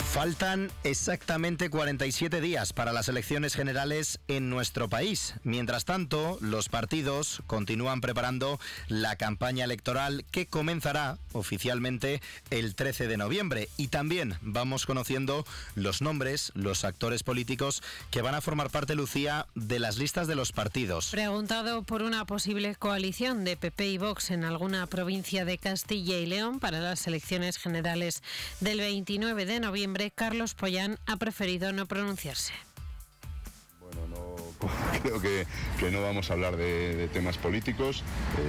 Faltan exactamente 47 días para las elecciones generales en nuestro país. Mientras tanto, los partidos continúan preparando la campaña electoral que comenzará oficialmente el 13 de noviembre. Y también vamos conociendo los nombres, los actores políticos que van a formar parte, Lucía, de las listas de los partidos. Preguntado por una posible coalición de PP y Vox en alguna provincia de Castilla y León para las elecciones generales del 29 de noviembre, Carlos Pollán ha preferido no pronunciarse. Bueno, creo que no vamos a hablar de temas políticos.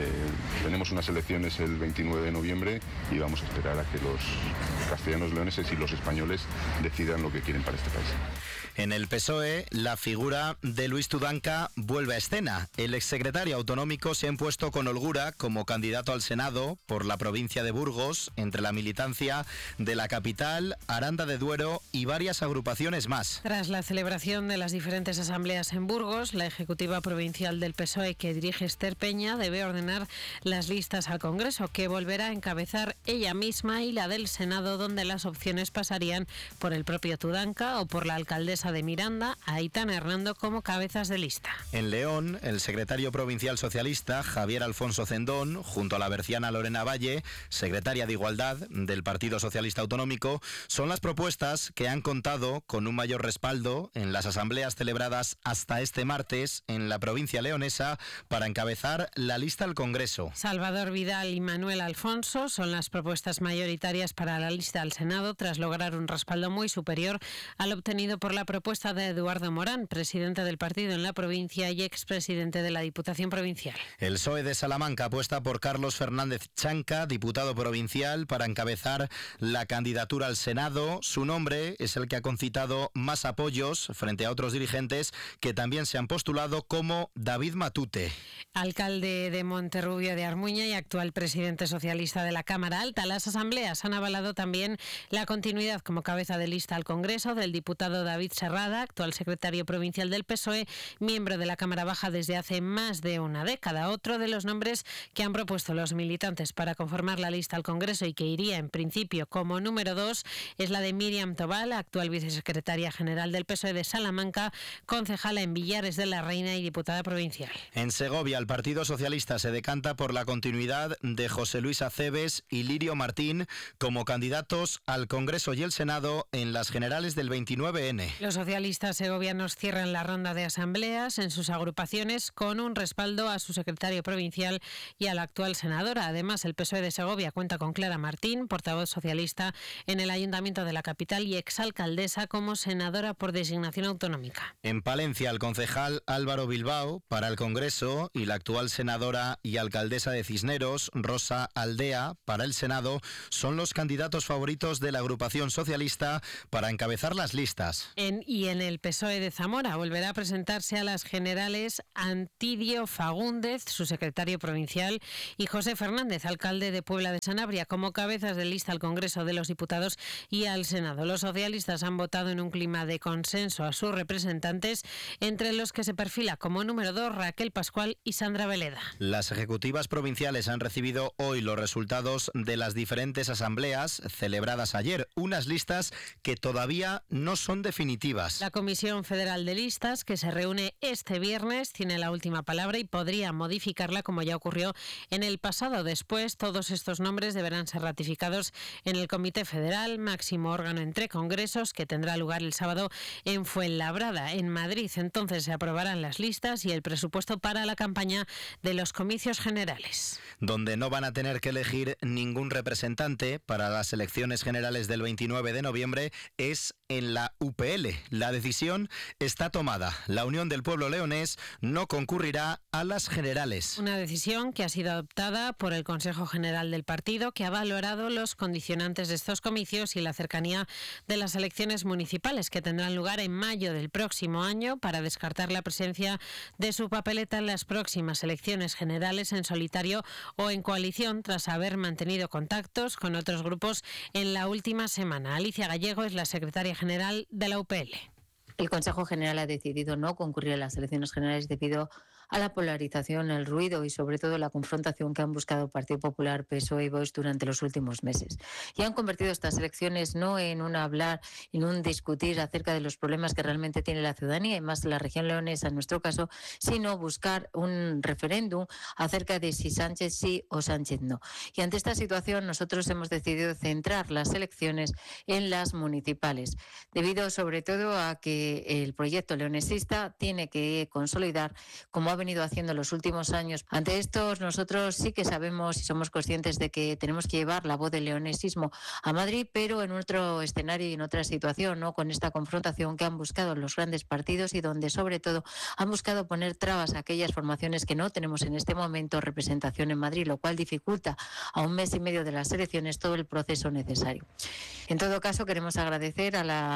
Tenemos unas elecciones el 29 de noviembre y vamos a esperar a que los castellanos leoneses y los españoles decidan lo que quieren para este país. En el PSOE, la figura de Luis Tudanca vuelve a escena. El exsecretario autonómico se ha impuesto con holgura como candidato al Senado por la provincia de Burgos, entre la militancia de la capital, Aranda de Duero y varias agrupaciones más. Tras la celebración de las diferentes asambleas en Burgos, la ejecutiva provincial del PSOE, que dirige Esther Peña, debe ordenar las listas al Congreso, que volverá a encabezar ella misma, y la del Senado, donde las opciones pasarían por el propio Tudanca o por la alcaldesa de Miranda, Aitana Hernando, como cabezas de lista. En León, el secretario provincial socialista, Javier Alfonso Cendón, junto a la berciana Lorena Valle, secretaria de Igualdad del Partido Socialista Autonómico, son las propuestas que han contado con un mayor respaldo en las asambleas celebradas hasta este martes en la provincia leonesa para encabezar la lista al Congreso. Salvador Vidal y Manuel Alfonso son las propuestas mayoritarias para la lista al Senado, tras lograr un respaldo muy superior al obtenido por la propuesta de Eduardo Morán, presidente del partido en la provincia y expresidente de la Diputación Provincial. El PSOE de Salamanca apuesta por Carlos Fernández Chanca, diputado provincial, para encabezar la candidatura al Senado. Su nombre es el que ha concitado más apoyos frente a otros dirigentes que también se han postulado, como David Matute. Alcalde de Monterrubio de Armuña y actual presidente socialista de la Cámara Alta. Las asambleas han avalado también la continuidad como cabeza de lista al Congreso del diputado David Serrada, actual secretario provincial del PSOE, miembro de la Cámara Baja desde hace más de una década. Otro de los nombres que han propuesto los militantes para conformar la lista al Congreso y que iría en principio como número 2 es la de Míriam Tobal, actual vicesecretaria general del PSOE de Salamanca, concejala en Villares de la Reina y diputada provincial. En Segovia, el Partido Socialista se decanta por la continuidad de José Luis Aceves y Lirio Martín como candidatos al Congreso y el Senado en las generales del 29N. Los socialistas segovianos cierran la ronda de asambleas en sus agrupaciones con un respaldo a su secretario provincial y a la actual senadora. Además, el PSOE de Segovia cuenta con Clara Martín, portavoz socialista en el Ayuntamiento de la capital y exalcaldesa, como senadora por designación autonómica. En Palencia, el concejal Álvaro Bilbao para el Congreso y la actual senadora y alcaldesa de Cisneros, Rosa Aldea, para el Senado, son los candidatos favoritos de la agrupación socialista para encabezar las listas. En el PSOE de Zamora volverá a presentarse a las generales Antidio Fagúndez, su secretario provincial, y José Fernández, alcalde de Puebla de Sanabria, como cabezas de lista al Congreso de los Diputados y al Senado. Los socialistas han votado en un clima de consenso a sus representantes, entre los que se perfila como número 2 Raquel Pascual y Sandra Veleda. Las ejecutivas provinciales han recibido hoy los resultados de las diferentes asambleas celebradas ayer, unas listas que todavía no son definitivas. La Comisión Federal de Listas, que se reúne este viernes, tiene la última palabra y podría modificarla, como ya ocurrió en el pasado. Después, todos estos nombres deberán ser ratificados en el Comité Federal, máximo órgano entre congresos, que tendrá lugar el sábado en Fuenlabrada, en Madrid. Entonces se aprobarán las listas y el presupuesto para la campaña de los comicios generales. Donde no van a tener que elegir ningún representante para las elecciones generales del 29 de noviembre es en la UPL. La decisión está tomada. La Unión del Pueblo Leonés no concurrirá a las generales. Una decisión que ha sido adoptada por el Consejo General del partido, que ha valorado los condicionantes de estos comicios y la cercanía de las elecciones municipales, que tendrán lugar en mayo del próximo año, para descartar la presencia de su papeleta en las próximas elecciones generales en solitario o en coalición, tras haber mantenido contactos con otros grupos en la última semana. Alicia Gallego es la secretaria general de la UPL. El Consejo General ha decidido no concurrir a las elecciones generales debido a la polarización, el ruido y sobre todo la confrontación que han buscado Partido Popular, PSOE y Vox durante los últimos meses. Y han convertido estas elecciones no en un hablar, en un discutir acerca de los problemas que realmente tiene la ciudadanía y más la región leonesa en nuestro caso, sino buscar un referéndum acerca de si Sánchez sí o Sánchez no. Y ante esta situación nosotros hemos decidido centrar las elecciones en las municipales, debido sobre todo a que el proyecto leonesista tiene que consolidar, como ha venido haciendo en los últimos años. Ante esto nosotros sí que sabemos y somos conscientes de que tenemos que llevar la voz del leonesismo a Madrid, pero en otro escenario y en otra situación, ¿no? Con esta confrontación que han buscado los grandes partidos y donde sobre todo han buscado poner trabas a aquellas formaciones que no tenemos en este momento representación en Madrid, lo cual dificulta a un mes y medio de las elecciones todo el proceso necesario. En todo caso, queremos agradecer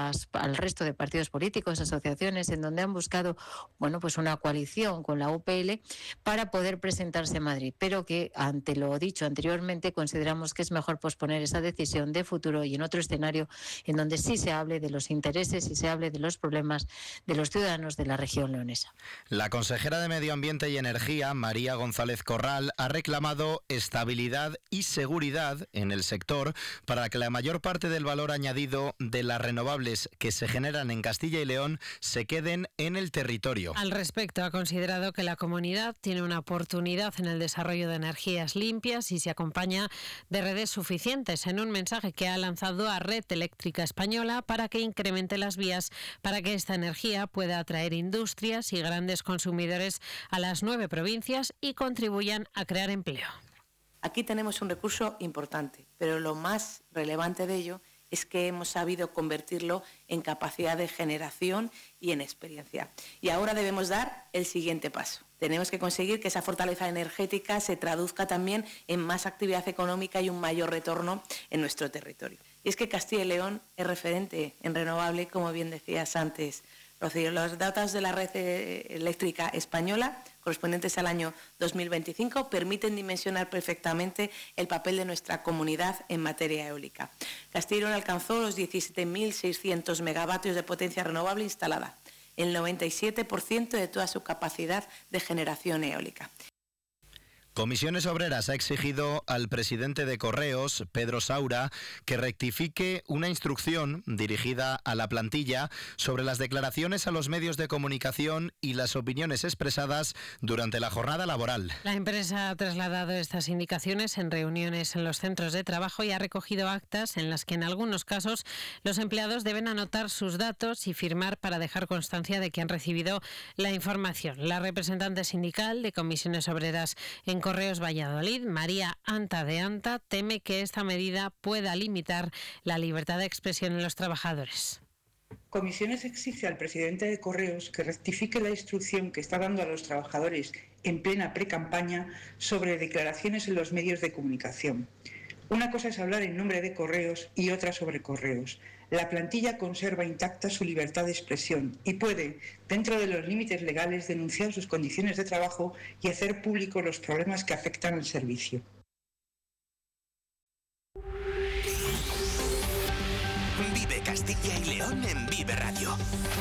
al resto de partidos políticos, asociaciones, en donde han buscado pues una coalición con la UPL para poder presentarse en Madrid, pero que, ante lo dicho anteriormente, consideramos que es mejor posponer esa decisión de futuro y en otro escenario en donde sí se hable de los intereses y se hable de los problemas de los ciudadanos de la región leonesa. La consejera de Medio Ambiente y Energía, María González Corral, ha reclamado estabilidad y seguridad en el sector para que la mayor parte del valor añadido de las renovables que se generan en Castilla y León se queden en el territorio. Al respecto, ha considerado que la comunidad tiene una oportunidad en el desarrollo de energías limpias y se acompaña de redes suficientes, en un mensaje que ha lanzado a Red Eléctrica Española para que incremente las vías para que esta energía pueda atraer industrias y grandes consumidores a las 9 provincias y contribuyan a crear empleo. Aquí tenemos un recurso importante, pero lo más relevante de ello es que hemos sabido convertirlo en capacidad de generación y en experiencia. Y ahora debemos dar el siguiente paso. Tenemos que conseguir que esa fortaleza energética se traduzca también en más actividad económica y un mayor retorno en nuestro territorio. Y es que Castilla y León es referente en renovable, como bien decías antes, Rocío. Los datos de la Red Eléctrica Española correspondientes al año 2025 permiten dimensionar perfectamente el papel de nuestra comunidad en materia eólica. Castilla y León alcanzó los 17.600 megavatios de potencia renovable instalada, el 97% de toda su capacidad de generación eólica. Comisiones Obreras ha exigido al presidente de Correos, Pedro Saura, que rectifique una instrucción dirigida a la plantilla sobre las declaraciones a los medios de comunicación y las opiniones expresadas durante la jornada laboral. La empresa ha trasladado estas indicaciones en reuniones en los centros de trabajo y ha recogido actas en las que en algunos casos los empleados deben anotar sus datos y firmar para dejar constancia de que han recibido la información. La representante sindical de Comisiones Obreras en Correos Valladolid, María Anta de Anta, teme que esta medida pueda limitar la libertad de expresión en los trabajadores. Comisiones exige al presidente de Correos que rectifique la instrucción que está dando a los trabajadores en plena precampaña sobre declaraciones en los medios de comunicación. Una cosa es hablar en nombre de Correos y otra sobre Correos. La plantilla conserva intacta su libertad de expresión y puede, dentro de los límites legales, denunciar sus condiciones de trabajo y hacer públicos los problemas que afectan al servicio. Vive Castilla y León en Vive Radio.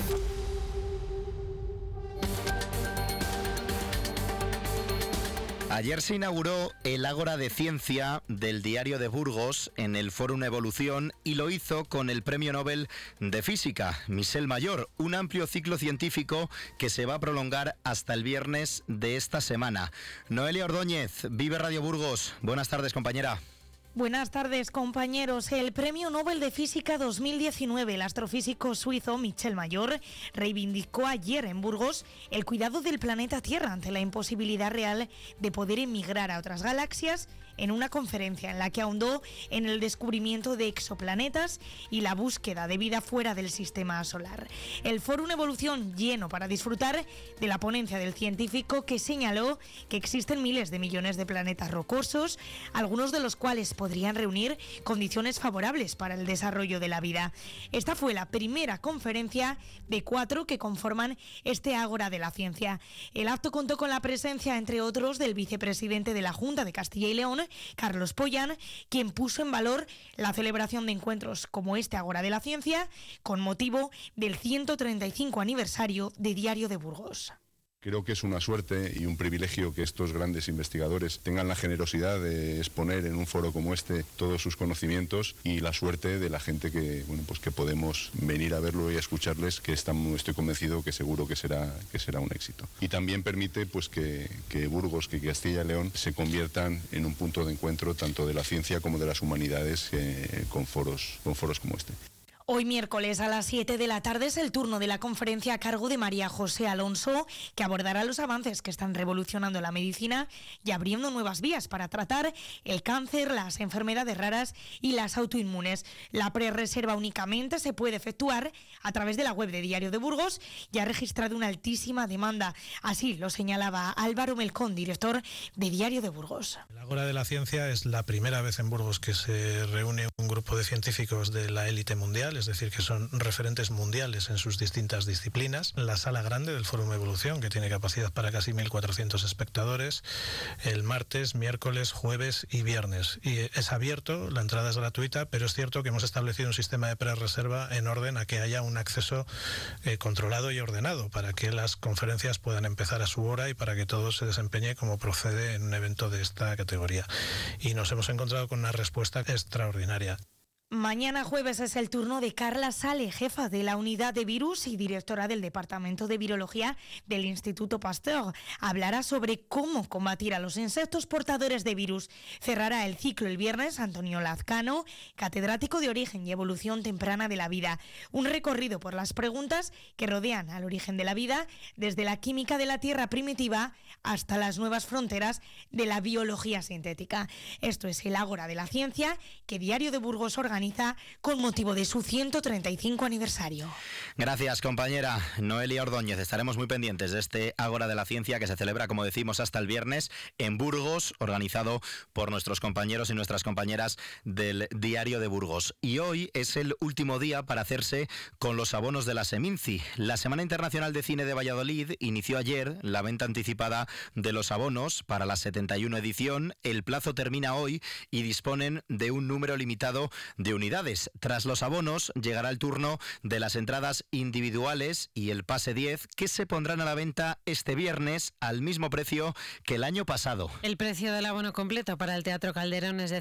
Ayer se inauguró el Ágora de Ciencia del Diario de Burgos en el Fórum Evolución y lo hizo con el Premio Nobel de Física, Michel Mayor, un amplio ciclo científico que se va a prolongar hasta el viernes de esta semana. Noelia Ordóñez, Vive Radio Burgos. Buenas tardes, compañera. Buenas tardes, compañeros. El Premio Nobel de Física 2019, el astrofísico suizo Michel Mayor, reivindicó ayer en Burgos el cuidado del planeta Tierra ante la imposibilidad real de poder emigrar a otras galaxias en una conferencia en la que ahondó en el descubrimiento de exoplanetas y la búsqueda de vida fuera del sistema solar. El Fórum Evolución lleno para disfrutar de la ponencia del científico que señaló que existen miles de millones de planetas rocosos, algunos de los cuales podrían reunir condiciones favorables para el desarrollo de la vida. Esta fue la primera conferencia de 4 que conforman este Ágora de la Ciencia. El acto contó con la presencia, entre otros, del vicepresidente de la Junta de Castilla y León, Carlos Pollán, quien puso en valor la celebración de encuentros como este Ágora de la Ciencia con motivo del 135 aniversario de Diario de Burgos. Creo que es una suerte y un privilegio que estos grandes investigadores tengan la generosidad de exponer en un foro como este todos sus conocimientos, y la suerte de la gente que, bueno, pues que podemos venir a verlo y a escucharles, que estoy convencido que seguro que será un éxito. Y también permite pues que Burgos, que Castilla y León se conviertan en un punto de encuentro tanto de la ciencia como de las humanidades, con foros como este. Hoy miércoles a las 7 de la tarde es el turno de la conferencia a cargo de María José Alonso, que abordará los avances que están revolucionando la medicina y abriendo nuevas vías para tratar el cáncer, las enfermedades raras y las autoinmunes. La prerreserva únicamente se puede efectuar a través de la web de Diario de Burgos y ha registrado una altísima demanda. Así lo señalaba Álvaro Melcón, director de Diario de Burgos. El Ágora de la Ciencia es la primera vez en Burgos que se reúne un grupo de científicos de la élite mundial, es decir, que son referentes mundiales en sus distintas disciplinas. La sala grande del Fórum Evolución, que tiene capacidad para casi 1.400 espectadores, el martes, miércoles, jueves y viernes. Y es abierto, la entrada es gratuita, pero es cierto que hemos establecido un sistema de prerreserva en orden a que haya un acceso controlado y ordenado, para que las conferencias puedan empezar a su hora y para que todo se desempeñe como procede en un evento de esta categoría. Y nos hemos encontrado con una respuesta extraordinaria. Mañana jueves es el turno de Carla Sale, jefa de la unidad de virus y directora del Departamento de Virología del Instituto Pasteur. Hablará sobre cómo combatir a los insectos portadores de virus. Cerrará el ciclo el viernes Antonio Lazcano, catedrático de Origen y Evolución Temprana de la Vida. Un recorrido por las preguntas que rodean al origen de la vida, desde la química de la Tierra primitiva hasta las nuevas fronteras de la biología sintética. Esto es el Ágora de la Ciencia, que Diario de Burgos organiza con motivo de su 135 aniversario. Gracias, compañera Noelia Ordóñez. Estaremos muy pendientes de este Ágora de la Ciencia, que se celebra, como decimos, hasta el viernes en Burgos, organizado por nuestros compañeros y nuestras compañeras del Diario de Burgos. Y hoy es el último día para hacerse con los abonos de la Seminci. La Semana Internacional de Cine de Valladolid inició ayer la venta anticipada de los abonos para la 71 edición. El plazo termina hoy y disponen de un número limitado de unidades. Tras los abonos llegará el turno de las entradas individuales y el pase 10, que se pondrán a la venta este viernes al mismo precio que el año pasado. El precio del abono completo para el Teatro Calderón es de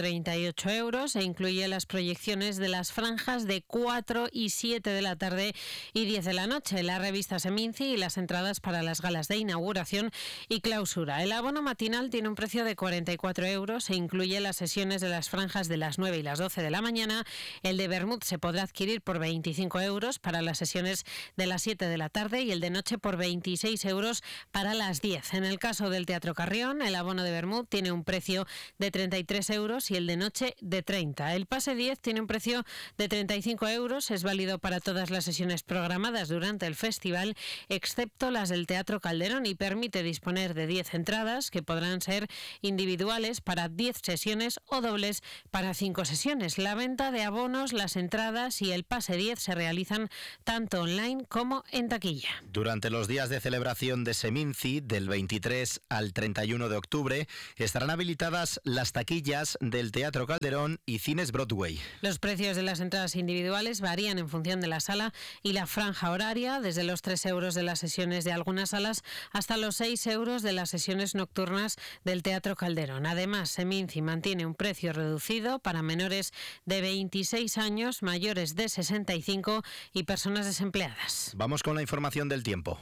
138 euros e incluye las proyecciones de las franjas de 4 y 7 de la tarde y 10 de la noche, la revista Seminci y las entradas para las galas de inauguración y clausura. El abono matinal tiene un precio de 44 euros e incluye las sesiones de las franjas de las 9 y las 12 de la mañana. El de Bermud se podrá adquirir por 25 euros para las sesiones de las 7 de la tarde y el de noche por 26 euros para las 10. En el caso del Teatro Carrión, el abono de Bermud tiene un precio de 33 euros y el de noche de 30. El pase 10 tiene un precio de 35 euros, es válido para todas las sesiones programadas durante el festival, excepto las del Teatro Calderón, y permite disponer de 10 entradas que podrán ser individuales para 10 sesiones o dobles para 5 sesiones. La venta de abonos, las entradas y el pase 10 se realizan tanto online como en taquilla. Durante los días de celebración de Seminci, del 23 al 31 de octubre, estarán habilitadas las taquillas del Teatro Calderón y Cines Broadway. Los precios de las entradas individuales varían en función de la sala y la franja horaria, desde los 3 euros de las sesiones de algunas salas hasta los 6 euros de las sesiones nocturnas del Teatro Calderón. Además, Seminci mantiene un precio reducido para menores de 26 años, mayores de 65 y personas desempleadas. Vamos con la información del tiempo.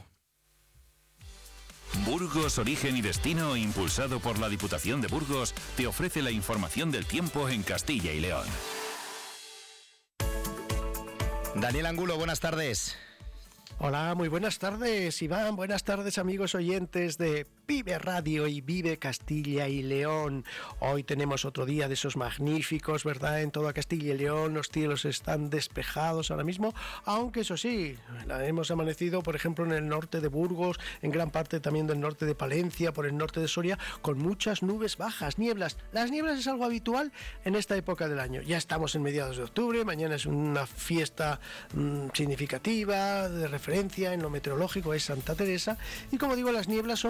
Burgos, Origen y Destino, impulsado por la Diputación de Burgos, te ofrece la información del tiempo en Castilla y León. Daniel Angulo, buenas tardes. Hola, muy buenas tardes, Iván. Buenas tardes, amigos oyentes de Vive Radio y Vive Castilla y León. Hoy tenemos otro día de esos magníficos, ¿verdad? En toda Castilla y León los cielos están despejados ahora mismo, aunque eso sí, hemos amanecido, por ejemplo, en el norte de Burgos, en gran parte también del norte de Palencia, por el norte de Soria, con muchas nubes bajas, nieblas. Las nieblas es algo habitual en esta época del año. Ya estamos en mediados de octubre, mañana es una fiesta significativa, de referencia en lo meteorológico, es Santa Teresa, y como digo, las nieblas son lo típico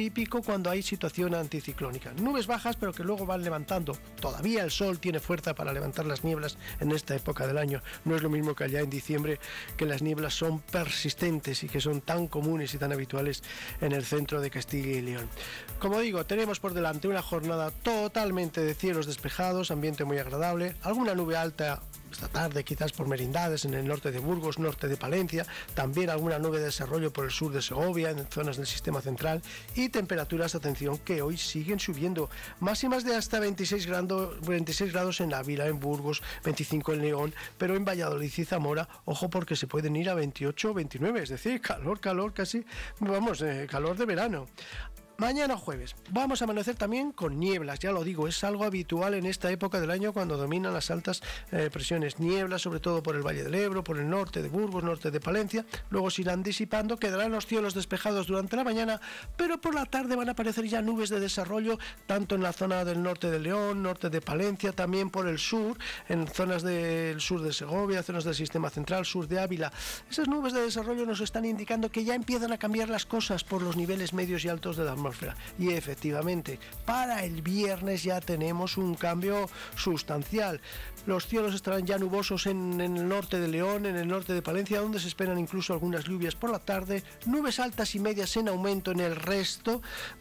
típico cuando hay situación anticiclónica. Nubes bajas, pero que luego van levantando. Todavía el sol tiene fuerza para levantar las nieblas en esta época del año. No es lo mismo que allá en diciembre, que las nieblas son persistentes y que son tan comunes y tan habituales en el centro de Castilla y León. Como digo, tenemos por delante una jornada totalmente de cielos despejados, ambiente muy agradable, alguna nube alta esta tarde quizás por merindades en el norte de Burgos, norte de Palencia, también alguna nube de desarrollo por el sur de Segovia, en zonas del sistema central, y temperaturas, atención, que hoy siguen subiendo, máximas de hasta 26 grados en Ávila, en Burgos, 25 en León, pero en Valladolid y Zamora, ojo porque se pueden ir a 28 o 29, es decir, calor casi, vamos, calor de verano. Mañana jueves vamos a amanecer también con nieblas, ya lo digo, es algo habitual en esta época del año cuando dominan las altas presiones. Nieblas sobre todo por el Valle del Ebro, por el norte de Burgos, norte de Palencia, luego se irán disipando, quedarán los cielos despejados durante la mañana, pero por la tarde van a aparecer ya nubes de desarrollo, tanto en la zona del norte de León, norte de Palencia, también por el sur, en zonas del sur de Segovia, zonas del sistema central, sur de Ávila. Esas nubes de desarrollo nos están indicando que ya empiezan a cambiar las cosas por los niveles medios y altos de la atmósfera. Y efectivamente, para el viernes ya tenemos un cambio sustancial. Los cielos estarán ya nubosos en el norte de León, en el norte de Palencia, donde se esperan incluso algunas lluvias por la tarde. Nubes altas y medias en aumento en el resto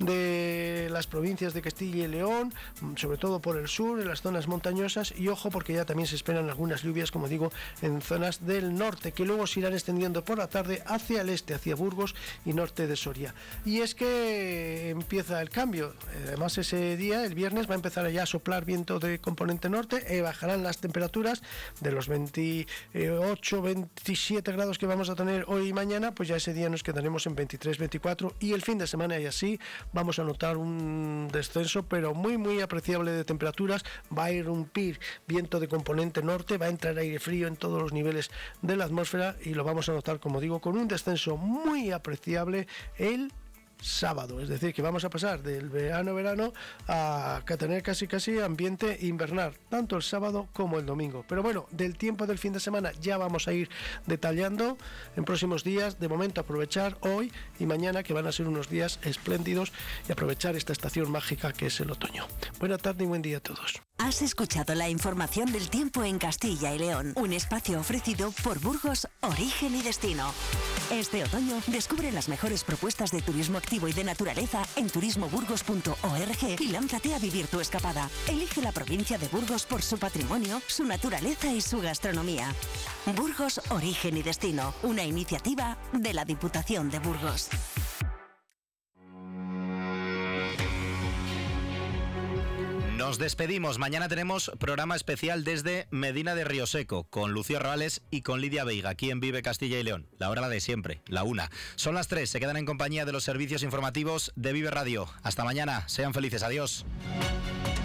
de las provincias de Castilla y León, sobre todo por el sur, en las zonas montañosas. Y ojo, porque ya también se esperan algunas lluvias, como digo, en zonas del norte, que luego se irán extendiendo por la tarde hacia el este, hacia Burgos y norte de Soria. Y es que empieza el cambio. Además, ese día, el viernes, va a empezar ya a soplar viento de componente norte, bajarán las temperaturas de los 28, 27 grados que vamos a tener hoy y mañana, pues ya ese día nos quedaremos en 23, 24, y el fin de semana y así vamos a notar un descenso, pero muy apreciable de temperaturas. Va a irrumpir viento de componente norte, va a entrar aire frío en todos los niveles de la atmósfera y lo vamos a notar, como digo, con un descenso muy apreciable el sábado, es decir, que vamos a pasar del verano a tener casi ambiente invernal, tanto el sábado como el domingo. Pero bueno, del tiempo del fin de semana ya vamos a ir detallando en próximos días. De momento aprovechar hoy y mañana, que van a ser unos días espléndidos, y aprovechar esta estación mágica que es el otoño. Buena tarde y buen día a todos. Has escuchado la información del tiempo en Castilla y León, un espacio ofrecido por Burgos Origen y Destino. Este otoño descubre las mejores propuestas de turismo activo y de naturaleza en turismoburgos.org y lánzate a vivir tu escapada. Elige la provincia de Burgos por su patrimonio, su naturaleza y su gastronomía. Burgos Origen y Destino, una iniciativa de la Diputación de Burgos. Nos despedimos. Mañana tenemos programa especial desde Medina de Rioseco con Lucía Rivales y con Lidia Veiga, aquí en Vive Castilla y León. La hora de siempre, la 1. Son las 3. Se quedan en compañía de los servicios informativos de Vive Radio. Hasta mañana. Sean felices. Adiós.